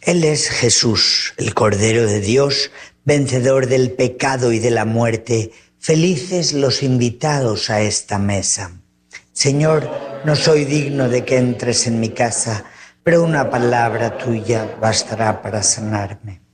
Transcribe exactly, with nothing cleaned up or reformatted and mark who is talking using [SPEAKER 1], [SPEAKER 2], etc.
[SPEAKER 1] Él es Jesús, el Cordero de Dios, vencedor del pecado y de la muerte. Felices los invitados a esta mesa. Señor, no soy digno de que entres en mi casa, pero una palabra tuya bastará para sanarme.